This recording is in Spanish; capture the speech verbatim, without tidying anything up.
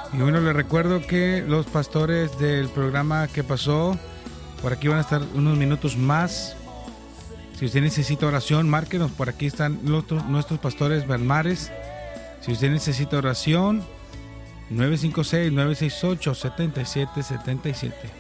Y bueno, les recuerdo que los pastores del programa que pasó, por aquí van a estar unos minutos más. Si usted necesita oración, márquenos. Por aquí están nuestros, nuestros pastores Belmares. Si usted necesita oración, nueve cinco seis, nueve seis ocho, siete siete siete siete.